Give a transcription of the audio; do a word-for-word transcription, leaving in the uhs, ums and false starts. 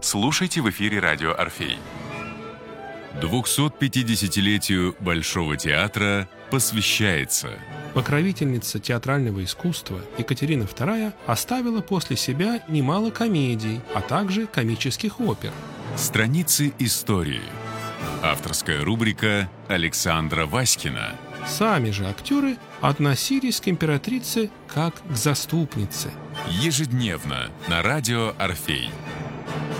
Слушайте в эфире радио «Орфей». двухсот пятидесятилетию Большого театра посвящается. Покровительница театрального искусства Екатерина вторая оставила после себя немало комедий, а также комических опер. Страницы истории. Авторская рубрика Александра Васькина. Сами же актеры относились к императрице как к заступнице. Ежедневно на радио «Орфей».